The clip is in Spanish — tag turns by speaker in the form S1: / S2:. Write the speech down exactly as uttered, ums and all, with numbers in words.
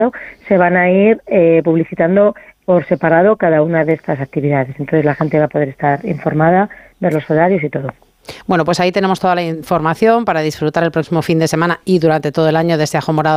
S1: se van a ir eh, publicitando por separado cada una de estas actividades. Entonces la gente va a poder estar informada, ver los horarios y todo.
S2: Bueno, pues ahí tenemos toda la información para disfrutar el próximo fin de semana y durante todo el año de este Ajo Morado